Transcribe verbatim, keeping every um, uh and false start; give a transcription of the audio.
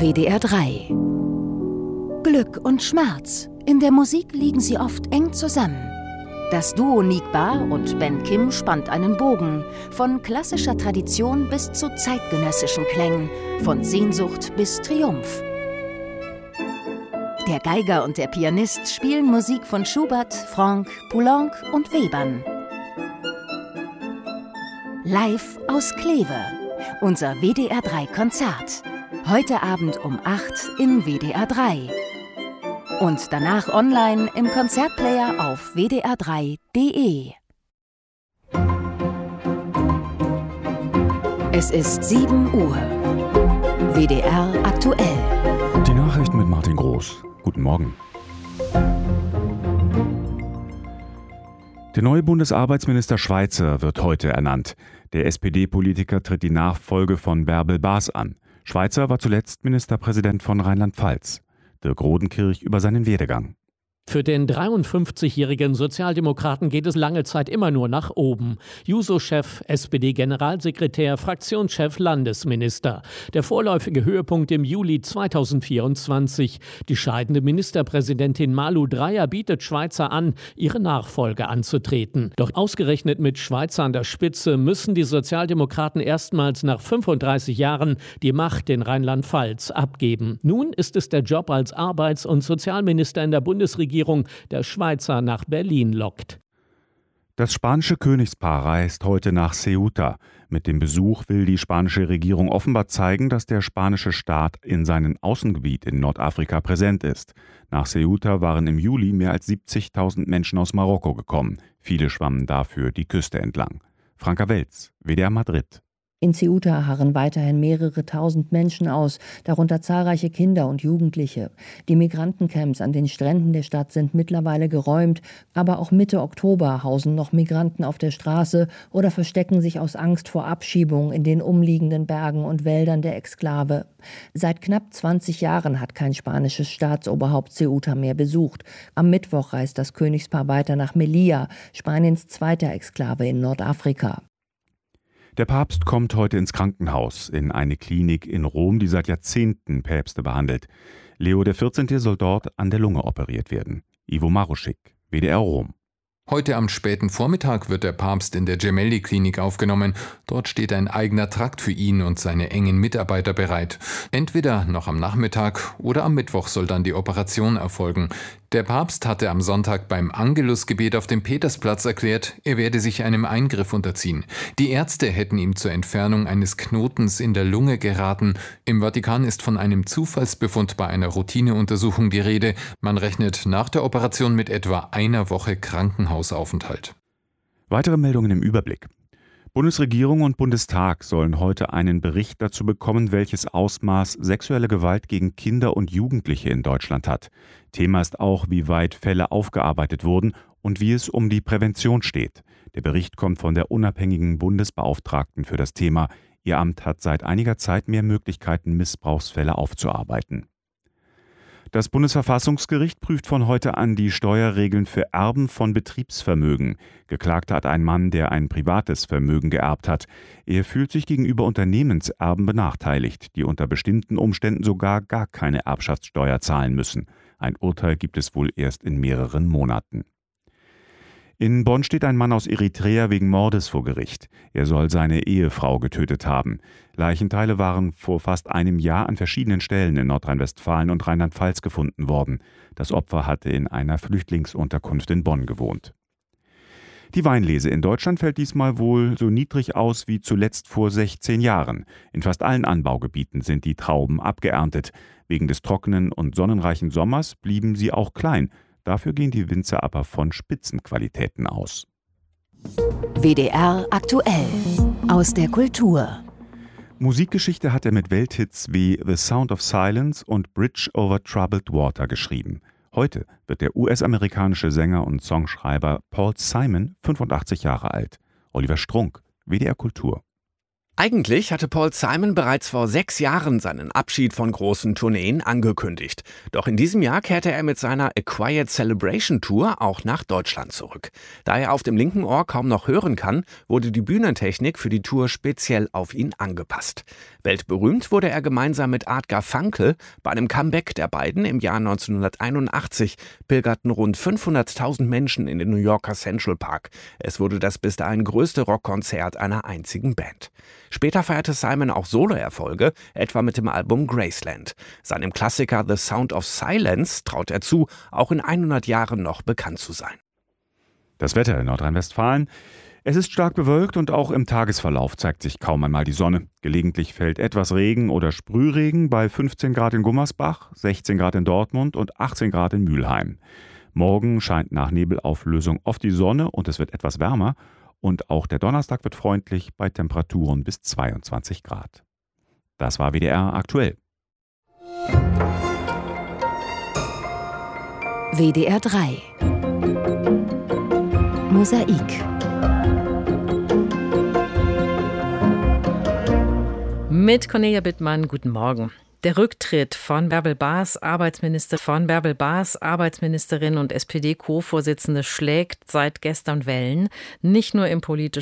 W D R drei. Glück und Schmerz. In der Musik liegen sie oft eng zusammen. Das Duo Nick Bar und Ben Kim spannt einen Bogen. Von klassischer Tradition bis zu zeitgenössischen Klängen. Von Sehnsucht bis Triumph. Der Geiger und der Pianist spielen Musik von Schubert, Franck, Poulenc und Webern. Live aus Kleve. Unser W D R drei Konzert. Heute Abend um acht in W D R drei. Und danach online im Konzertplayer auf w d r drei punkt d e. Es ist sieben Uhr. W D R aktuell. Die Nachrichten mit Martin Groß. Guten Morgen. Der neue Bundesarbeitsminister Schweizer wird heute ernannt. Der S P D-Politiker tritt die Nachfolge von Bärbel Baas an. Schweizer war zuletzt Ministerpräsident von Rheinland-Pfalz. Dirk Rodenkirch über seinen Werdegang. Für den dreiundfünfzigjährigen Sozialdemokraten geht es lange Zeit immer nur nach oben. Juso-Chef, S P D-Generalsekretär, Fraktionschef, Landesminister. Der vorläufige Höhepunkt im Juli zweitausendvierundzwanzig. Die scheidende Ministerpräsidentin Malu Dreyer bietet Schweizer an, ihre Nachfolge anzutreten. Doch ausgerechnet mit Schweizer an der Spitze müssen die Sozialdemokraten erstmals nach fünfunddreißig Jahren die Macht in Rheinland-Pfalz abgeben. Nun ist es der Job als Arbeits- und Sozialminister in der Bundesregierung, der Schweizer nach Berlin lockt. Das spanische Königspaar reist heute nach Ceuta. Mit dem Besuch will die spanische Regierung offenbar zeigen, dass der spanische Staat in seinem Außengebiet in Nordafrika präsent ist. Nach Ceuta waren im Juli mehr als siebzigtausend Menschen aus Marokko gekommen. Viele schwammen dafür die Küste entlang. Franka Welz, W D R Madrid. In Ceuta harren weiterhin mehrere tausend Menschen aus, darunter zahlreiche Kinder und Jugendliche. Die Migrantencamps an den Stränden der Stadt sind mittlerweile geräumt, aber auch Mitte Oktober hausen noch Migranten auf der Straße oder verstecken sich aus Angst vor Abschiebung in den umliegenden Bergen und Wäldern der Exklave. Seit knapp zwanzig Jahren hat kein spanisches Staatsoberhaupt Ceuta mehr besucht. Am Mittwoch reist das Königspaar weiter nach Melilla, Spaniens zweiter Exklave in Nordafrika. Der Papst kommt heute ins Krankenhaus, in eine Klinik in Rom, die seit Jahrzehnten Päpste behandelt. Leo der vierzehnte soll dort an der Lunge operiert werden. Ivo Maruschik, W D R Rom. Heute am späten Vormittag wird der Papst in der Gemelli-Klinik aufgenommen. Dort steht ein eigener Trakt für ihn und seine engen Mitarbeiter bereit. Entweder noch am Nachmittag oder am Mittwoch soll dann die Operation erfolgen. Der Papst hatte am Sonntag beim Angelusgebet auf dem Petersplatz erklärt, er werde sich einem Eingriff unterziehen. Die Ärzte hätten ihm zur Entfernung eines Knotens in der Lunge geraten. Im Vatikan ist von einem Zufallsbefund bei einer Routineuntersuchung die Rede. Man rechnet nach der Operation mit etwa einer Woche Krankenhausaufenthalt. Weitere Meldungen im Überblick. Bundesregierung und Bundestag sollen heute einen Bericht dazu bekommen, welches Ausmaß sexuelle Gewalt gegen Kinder und Jugendliche in Deutschland hat. Thema ist auch, wie weit Fälle aufgearbeitet wurden und wie es um die Prävention steht. Der Bericht kommt von der unabhängigen Bundesbeauftragten für das Thema. Ihr Amt hat seit einiger Zeit mehr Möglichkeiten, Missbrauchsfälle aufzuarbeiten. Das Bundesverfassungsgericht prüft von heute an die Steuerregeln für Erben von Betriebsvermögen. Geklagt hat ein Mann, der ein privates Vermögen geerbt hat. Er fühlt sich gegenüber Unternehmenserben benachteiligt, die unter bestimmten Umständen sogar gar keine Erbschaftssteuer zahlen müssen. Ein Urteil gibt es wohl erst in mehreren Monaten. In Bonn steht ein Mann aus Eritrea wegen Mordes vor Gericht. Er soll seine Ehefrau getötet haben. Leichenteile waren vor fast einem Jahr an verschiedenen Stellen in Nordrhein-Westfalen und Rheinland-Pfalz gefunden worden. Das Opfer hatte in einer Flüchtlingsunterkunft in Bonn gewohnt. Die Weinlese in Deutschland fällt diesmal wohl so niedrig aus wie zuletzt vor sechzehn Jahren. In fast allen Anbaugebieten sind die Trauben abgeerntet. Wegen des trockenen und sonnenreichen Sommers blieben sie auch klein. Dafür gehen die Winzer aber von Spitzenqualitäten aus. W D R aktuell. Aus der Kultur. Musikgeschichte hat er mit Welthits wie The Sound of Silence und Bridge over Troubled Water geschrieben. Heute wird der U S-amerikanische Sänger und Songschreiber Paul Simon fünfundachtzig Jahre alt. Oliver Strunk, W D R Kultur. Eigentlich hatte Paul Simon bereits vor sechs Jahren seinen Abschied von großen Tourneen angekündigt. Doch in diesem Jahr kehrte er mit seiner A Quiet Celebration Tour auch nach Deutschland zurück. Da er auf dem linken Ohr kaum noch hören kann, wurde die Bühnentechnik für die Tour speziell auf ihn angepasst. Weltberühmt wurde er gemeinsam mit Art Garfunkel. Bei einem Comeback der beiden im Jahr neunzehnhunderteinundachtzig pilgerten rund fünfhunderttausend Menschen in den New Yorker Central Park. Es wurde das bis dahin größte Rockkonzert einer einzigen Band. Später feierte Simon auch Soloerfolge, etwa mit dem Album Graceland. Seinem Klassiker The Sound of Silence traut er zu, auch in hundert Jahren noch bekannt zu sein. Das Wetter in Nordrhein-Westfalen. Es ist stark bewölkt und auch im Tagesverlauf zeigt sich kaum einmal die Sonne. Gelegentlich fällt etwas Regen oder Sprühregen bei fünfzehn Grad in Gummersbach, sechzehn Grad in Dortmund und achtzehn Grad in Mülheim. Morgen scheint nach Nebelauflösung oft die Sonne und es wird etwas wärmer. Und auch der Donnerstag wird freundlich bei Temperaturen bis zweiundzwanzig Grad. Das war W D R aktuell. W D R drei Mosaik. Mit Cornelia Bittmann, guten Morgen. Der Rücktritt von Bärbel Baas, Arbeitsminister von Bärbel Baas, Arbeitsministerin und S P D-Co-Vorsitzende, schlägt seit gestern Wellen, nicht nur im politischen